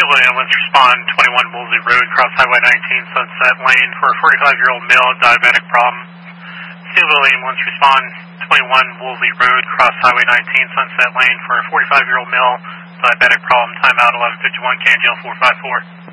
Steele ambulance respond 21 Woolsey Road, cross Highway 19, Sunset Lane for a 45-year-old male, diabetic problem. Steele ambulance respond 21 Woolsey Road, cross Highway 19, Sunset Lane for a 45-year-old male, diabetic problem. Timeout 11:51, CanGL 454.